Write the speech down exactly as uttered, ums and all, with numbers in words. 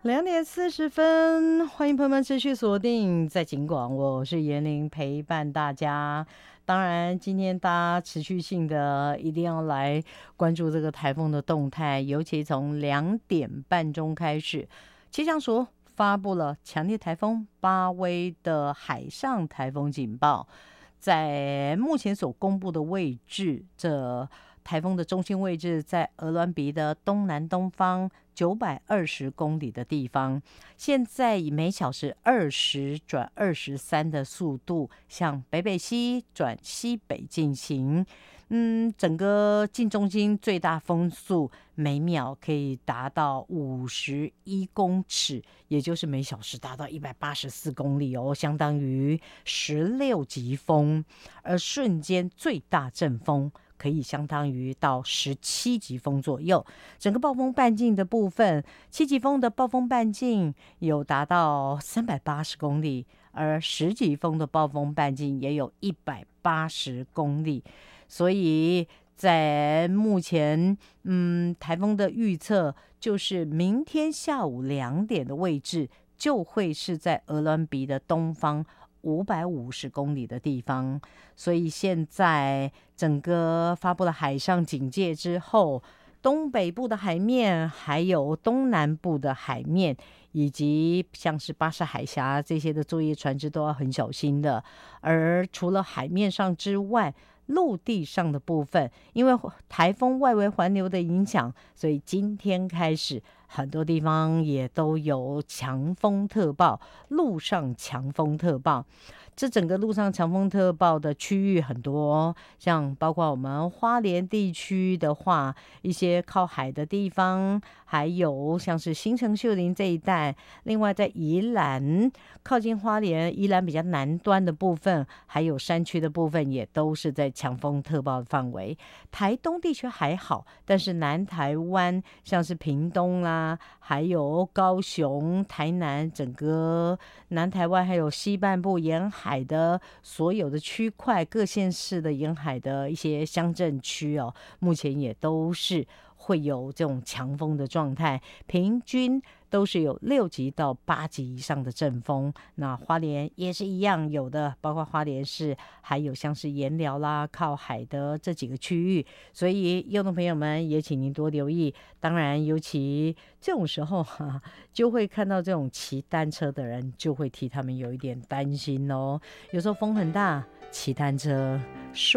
两点四十分，欢迎朋友们持续锁定在警广，我是严玲，陪伴大家。当然，今天大家持续性的一定要来关注这个台风的动态，尤其从两点半钟开始，气象署发布了强烈台风巴威的海上台风警报，在目前所公布的位置，这台风的中心位置在鹅銮鼻的东南东方九百二十公里的地方，现在以每小时二十转二十三的速度向北北西转西北进行。嗯，整个近中心最大风速每秒可以达到五十一公尺，也就是每小时达到一百八十四公里哦，相当于十六级风，而瞬间最大阵风可以相当于到十七级风左右。整个暴风半径的部分，七级风的暴风半径有达到三百八十公里，而十级风的暴风半径也有一百八十公里。所以在目前，嗯，台风的预测就是明天下午两点的位置就会是在鹅銮鼻的东方五百五十公里的地方。所以现在整个发布了海上警戒之后，东北部的海面还有东南部的海面以及像是巴士海峡这些的作业船只都要很小心的。而除了海面上之外，陆地上的部分，因为台风外围环流的影响，所以今天开始很多地方也都有强风特报，陆上强风特报。这整个陆上强风特报的区域很多，像包括我们花莲地区的话，一些靠海的地方，还有像是新城秀林这一带，另外在宜兰靠近花莲宜兰比较南端的部分，还有山区的部分也都是在强风特报的范围。台东地区还好，但是南台湾像是屏东啦，还有高雄台南，整个南台湾还有西半部沿海的所有的区块，各县市的沿海的一些乡镇区哦，目前也都是会有这种强风的状态，平均都是有六级到八级以上的阵风。那花莲也是一样有的，包括花莲市，还有像是盐寮啦，靠海的这几个区域。所以用的朋友们也请您多留意。当然，尤其这种时候哈、啊，就会看到这种骑单车的人，就会替他们有一点担心哦。有时候风很大，骑单车